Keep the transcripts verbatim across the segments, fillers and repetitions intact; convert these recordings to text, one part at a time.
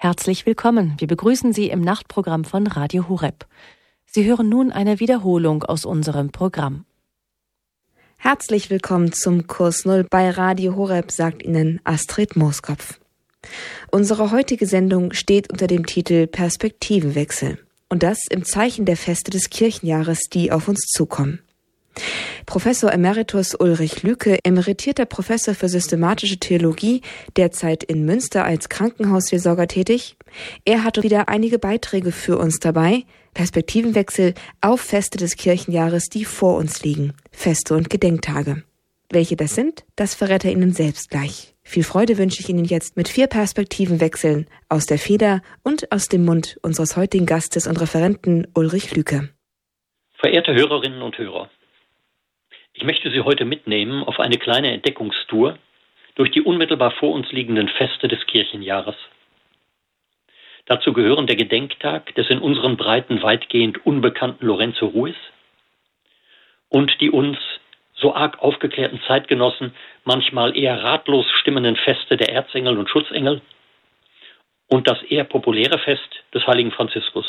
Herzlich willkommen. Wir begrüßen Sie im Nachtprogramm von Radio Horeb. Sie hören nun eine Wiederholung aus unserem Programm. Herzlich willkommen zum Kurs Null bei Radio Horeb, sagt Ihnen Astrid Mooskopf. Unsere heutige Sendung steht unter dem Titel Perspektivenwechsel. Und das im Zeichen der Feste des Kirchenjahres, die auf uns zukommen. Professor Emeritus Ulrich Lüke, emeritierter Professor für systematische Theologie, derzeit in Münster als Krankenhausseelsorger tätig. Er hatte wieder einige Beiträge für uns dabei. Perspektivenwechsel auf Feste des Kirchenjahres, die vor uns liegen. Feste und Gedenktage. Welche das sind, das verrät er Ihnen selbst gleich. Viel Freude wünsche ich Ihnen jetzt mit vier Perspektivenwechseln aus der Feder und aus dem Mund unseres heutigen Gastes und Referenten Ulrich Lüke. Verehrte Hörerinnen und Hörer, ich möchte Sie heute mitnehmen auf eine kleine Entdeckungstour durch die unmittelbar vor uns liegenden Feste des Kirchenjahres. Dazu gehören der Gedenktag des in unseren Breiten weitgehend unbekannten Lorenzo Ruiz und die uns, so arg aufgeklärten Zeitgenossen, manchmal eher ratlos stimmenden Feste der Erzengel und Schutzengel und das eher populäre Fest des heiligen Franziskus.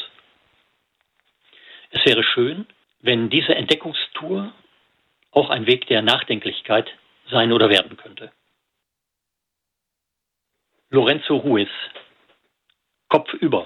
Es wäre schön, wenn diese Entdeckungstour auch ein Weg der Nachdenklichkeit sein oder werden könnte. Lorenzo Ruiz, kopfüber.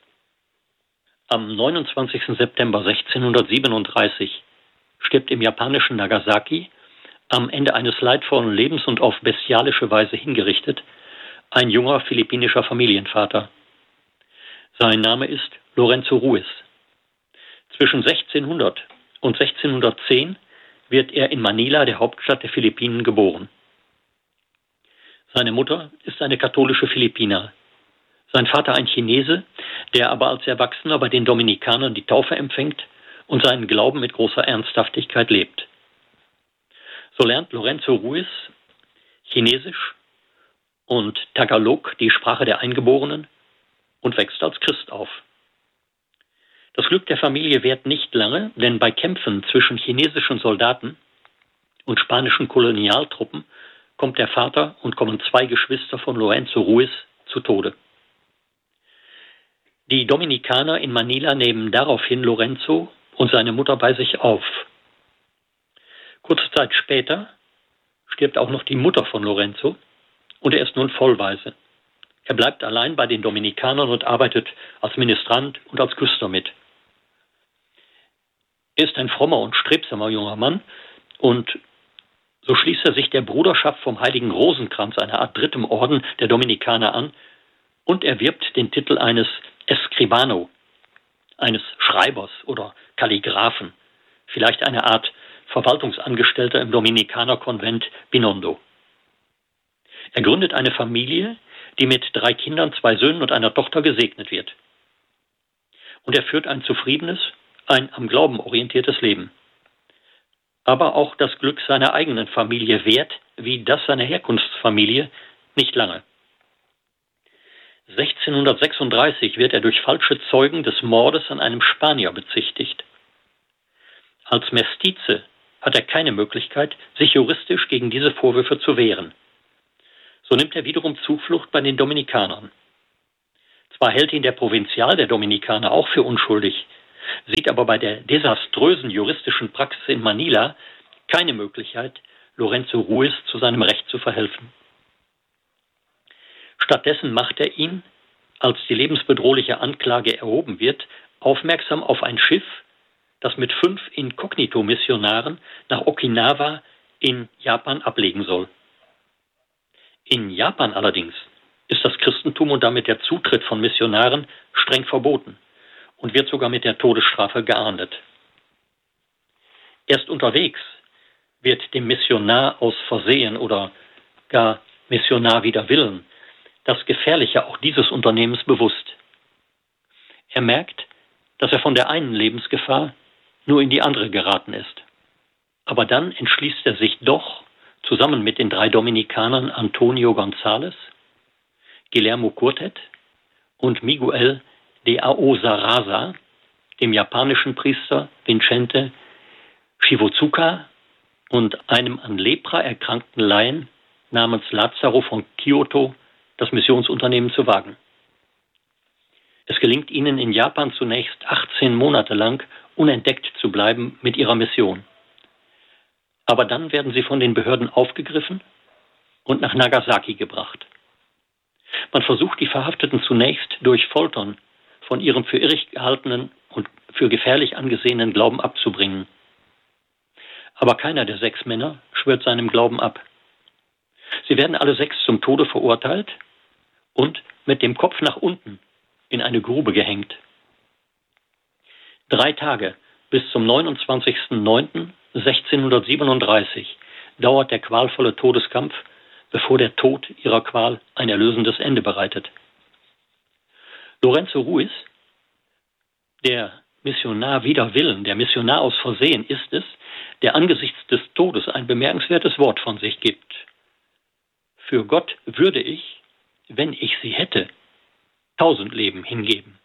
Am neunundzwanzigsten September sechzehnhundertsiebenunddreißig stirbt im japanischen Nagasaki, am Ende eines leidvollen Lebens und auf bestialische Weise hingerichtet, ein junger philippinischer Familienvater. Sein Name ist Lorenzo Ruiz. Zwischen sechzehnhundert und sechzehnhundertzehn wird er in Manila, der Hauptstadt der Philippinen, geboren. Seine Mutter ist eine katholische Philippiner. Sein Vater ein Chinese, der aber als Erwachsener bei den Dominikanern die Taufe empfängt und seinen Glauben mit großer Ernsthaftigkeit lebt. So lernt Lorenzo Ruiz Chinesisch und Tagalog, die Sprache der Eingeborenen, und wächst als Christ auf. Das Glück der Familie währt nicht lange, denn bei Kämpfen zwischen chinesischen Soldaten und spanischen Kolonialtruppen kommt der Vater und kommen zwei Geschwister von Lorenzo Ruiz zu Tode. Die Dominikaner in Manila nehmen daraufhin Lorenzo und seine Mutter bei sich auf. Kurze Zeit später stirbt auch noch die Mutter von Lorenzo und er ist nun vollwaise. Er bleibt allein bei den Dominikanern und arbeitet als Ministrant und als Küster mit. Er ist ein frommer und strebsamer junger Mann und so schließt er sich der Bruderschaft vom Heiligen Rosenkranz, einer Art drittem Orden der Dominikaner, an und erwirbt den Titel eines Escribano, eines Schreibers oder Kalligraphen, vielleicht eine Art Verwaltungsangestellter im Dominikanerkonvent Binondo. Er gründet eine Familie, die mit drei Kindern, zwei Söhnen und einer Tochter gesegnet wird. Und er führt ein zufriedenes, ein am Glauben orientiertes Leben. Aber auch das Glück seiner eigenen Familie währt, wie das seiner Herkunftsfamilie, nicht lange. sechzehnhundertsechsunddreißig wird er durch falsche Zeugen des Mordes an einem Spanier bezichtigt. Als Mestize hat er keine Möglichkeit, sich juristisch gegen diese Vorwürfe zu wehren. So nimmt er wiederum Zuflucht bei den Dominikanern. Zwar hält ihn der Provinzial der Dominikaner auch für unschuldig, sieht aber bei der desaströsen juristischen Praxis in Manila keine Möglichkeit, Lorenzo Ruiz zu seinem Recht zu verhelfen. Stattdessen macht er ihn, als die lebensbedrohliche Anklage erhoben wird, aufmerksam auf ein Schiff, das mit fünf Inkognito-Missionaren nach Okinawa in Japan ablegen soll. In Japan allerdings ist das Christentum und damit der Zutritt von Missionaren streng verboten und wird sogar mit der Todesstrafe geahndet. Erst unterwegs wird dem Missionar aus Versehen oder gar Missionar wider Willen das Gefährliche auch dieses Unternehmens bewusst. Er merkt, dass er von der einen Lebensgefahr nur in die andere geraten ist. Aber dann entschließt er sich doch, zusammen mit den drei Dominikanern Antonio González, Guillermo Curtet und Miguel de Aosaraza, dem japanischen Priester Vicente Shivozuka und einem an Lepra erkrankten Laien namens Lazaro von Kyoto, das Missionsunternehmen zu wagen. Es gelingt ihnen in Japan zunächst achtzehn Monate lang unentdeckt zu bleiben mit ihrer Mission. Aber dann werden sie von den Behörden aufgegriffen und nach Nagasaki gebracht. Man versucht, die Verhafteten zunächst durch Foltern von ihrem für irrig gehaltenen und für gefährlich angesehenen Glauben abzubringen. Aber keiner der sechs Männer schwört seinem Glauben ab. Sie werden alle sechs zum Tode verurteilt und mit dem Kopf nach unten in eine Grube gehängt. Drei Tage bis zum neunundzwanzigsten neunten sechzehnhundertsiebenunddreißig dauert der qualvolle Todeskampf, bevor der Tod ihrer Qual ein erlösendes Ende bereitet. Lorenzo Ruiz, der Missionar wider Willen, der Missionar aus Versehen ist es, der angesichts des Todes ein bemerkenswertes Wort von sich gibt. Für Gott würde ich, wenn ich sie hätte, tausend Leben hingeben.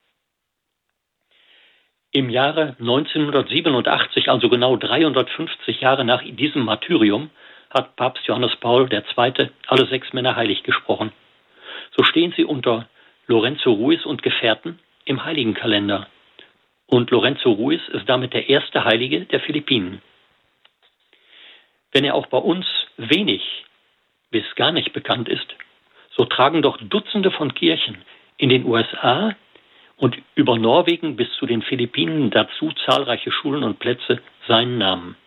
Im Jahre neunzehnhundertsiebenundachtzig, also genau dreihundertfünfzig Jahre nach diesem Martyrium, hat Papst Johannes Paul der Zweite alle sechs Männer heilig gesprochen. So stehen sie unter Lorenzo Ruiz und Gefährten im Heiligenkalender. Und Lorenzo Ruiz ist damit der erste Heilige der Philippinen. Wenn er auch bei uns wenig bis gar nicht bekannt ist, so tragen doch Dutzende von Kirchen in den U S A und über Norwegen bis zu den Philippinen dazu zahlreiche Schulen und Plätze seinen Namen.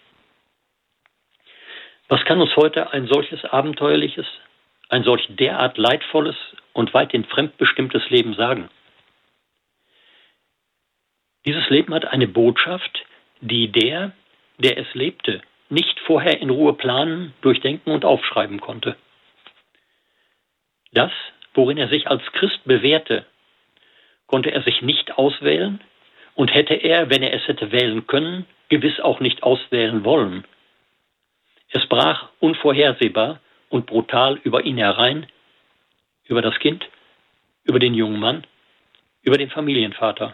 Was kann uns heute ein solches abenteuerliches, ein solch derart leidvolles und weithin fremdbestimmtes Leben sagen? Dieses Leben hat eine Botschaft, die der, der es lebte, nicht vorher in Ruhe planen, durchdenken und aufschreiben konnte. Das, worin er sich als Christ bewährte, konnte er sich nicht auswählen und hätte er, wenn er es hätte wählen können, gewiss auch nicht auswählen wollen. Es brach unvorhersehbar und brutal über ihn herein, über das Kind, über den jungen Mann, über den Familienvater.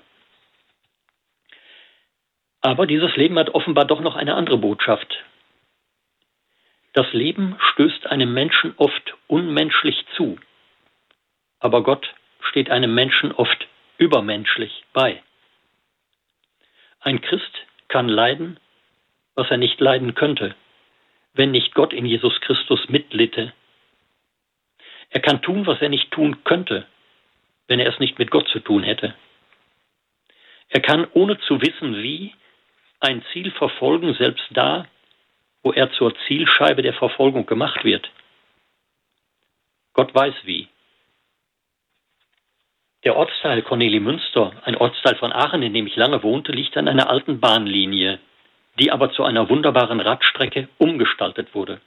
Aber dieses Leben hat offenbar doch noch eine andere Botschaft. Das Leben stößt einem Menschen oft unmenschlich zu, aber Gott steht einem Menschen oft übermenschlich bei. Ein Christ kann leiden, was er nicht leiden könnte, wenn nicht Gott in Jesus Christus mitlitte. Er kann tun, was er nicht tun könnte, wenn er es nicht mit Gott zu tun hätte. Er kann, ohne zu wissen wie, ein Ziel verfolgen, selbst da, wo er zur Zielscheibe der Verfolgung gemacht wird. Gott weiß wie. Der Ortsteil Kornelimünster, ein Ortsteil von Aachen, in dem ich lange wohnte, liegt an einer alten Bahnlinie, die aber zu einer wunderbaren Radstrecke umgestaltet wurde.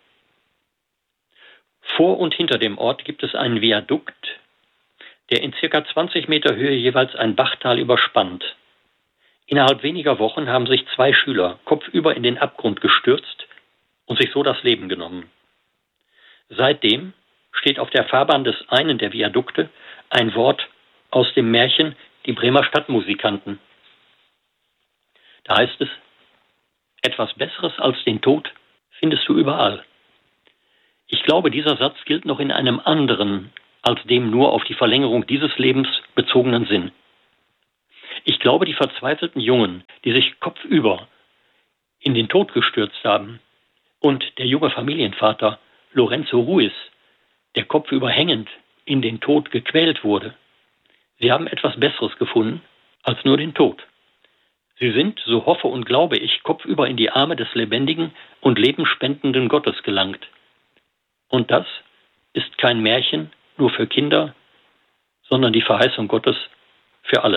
Vor und hinter dem Ort gibt es einen Viadukt, der in circa zwanzig Meter Höhe jeweils ein Bachtal überspannt. Innerhalb weniger Wochen haben sich zwei Schüler kopfüber in den Abgrund gestürzt und sich so das Leben genommen. Seitdem steht auf der Fahrbahn des einen der Viadukte ein Wort aus dem Märchen Die Bremer Stadtmusikanten. Da heißt es: Etwas Besseres als den Tod findest du überall. Ich glaube, dieser Satz gilt noch in einem anderen, als dem nur auf die Verlängerung dieses Lebens bezogenen Sinn. Ich glaube, die verzweifelten Jungen, die sich kopfüber in den Tod gestürzt haben, und der junge Familienvater Lorenzo Ruiz, der kopfüber hängend in den Tod gequält wurde, sie haben etwas Besseres gefunden als nur den Tod. Sie sind, so hoffe und glaube ich, kopfüber in die Arme des lebendigen und lebenspendenden Gottes gelangt. Und das ist kein Märchen nur für Kinder, sondern die Verheißung Gottes für alle.